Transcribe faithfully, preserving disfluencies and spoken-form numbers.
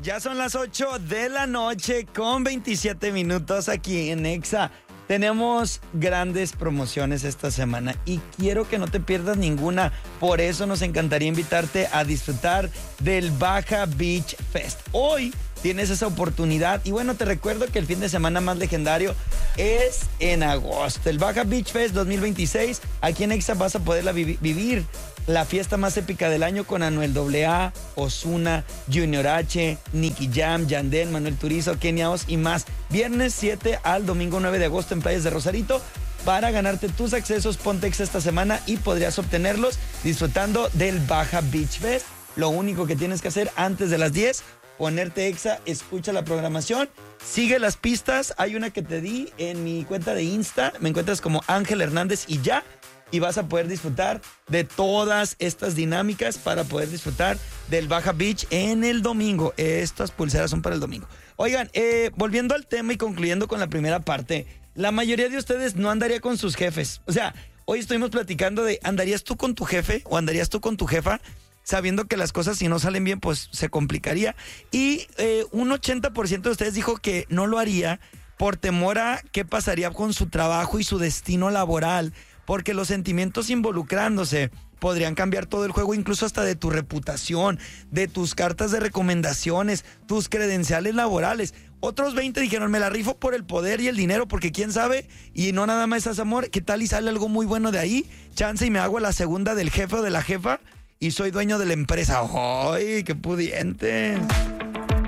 Ya son las ocho de la noche con veintisiete minutos aquí en Exa. Tenemos grandes promociones esta semana y quiero que no te pierdas ninguna. Por eso nos encantaría invitarte a disfrutar del Baja Beach Fest. Hoy tienes esa oportunidad y bueno, te recuerdo que el fin de semana más legendario es en agosto. El Baja Beach Fest dos mil veintiséis. Aquí en Exa vas a poderla vi- vivir. La fiesta más épica del año con Anuel A A, Ozuna, Junior H, Nicky Jam, Yandel, Manuel Turizo, Kenia Oz y más. Viernes siete al domingo nueve de agosto en Playas de Rosarito. Para ganarte tus accesos, ponte Exa esta semana y podrías obtenerlos disfrutando del Baja Beach Fest. Lo único que tienes que hacer antes de las diez, ponerte Exa, escucha la programación, sigue las pistas. Hay una que te di en mi cuenta de Insta, me encuentras como Ángel Hernández y ya. Y vas a poder disfrutar de todas estas dinámicas para poder disfrutar del Baja Beach en el domingo. Estas pulseras son para el domingo. Oigan, eh, volviendo al tema y concluyendo con la primera parte, la mayoría de ustedes no andaría con sus jefes. O sea, hoy estuvimos platicando de, ¿andarías tú con tu jefe o andarías tú con tu jefa? Sabiendo que las cosas si no salen bien, pues se complicaría. Y eh, un ochenta por ciento de ustedes dijo que no lo haría por temor a qué pasaría con su trabajo y su destino laboral. Porque los sentimientos involucrándose podrían cambiar todo el juego, incluso hasta de tu reputación, de tus cartas de recomendaciones, tus credenciales laborales. Otros veinte dijeron, me la rifo por el poder y el dinero, porque quién sabe, y no nada más es amor, ¿qué tal y sale algo muy bueno de ahí? Chance y me hago la segunda del jefe o de la jefa y soy dueño de la empresa. ¡Ay, qué pudiente!